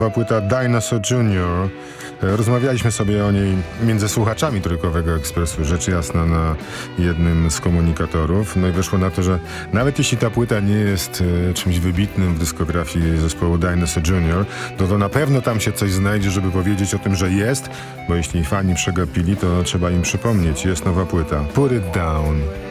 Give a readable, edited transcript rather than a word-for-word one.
Płyta Dinosaur Jr. Rozmawialiśmy sobie o niej między słuchaczami Trójkowego Ekspresu, rzecz jasna, na jednym z komunikatorów. No i wyszło na to, że nawet jeśli ta płyta nie jest czymś wybitnym w dyskografii zespołu Dinosaur Jr., to na pewno tam się coś znajdzie, żeby powiedzieć o tym, że jest, bo jeśli fani przegapili, to trzeba im przypomnieć. Jest nowa płyta. Put It Down.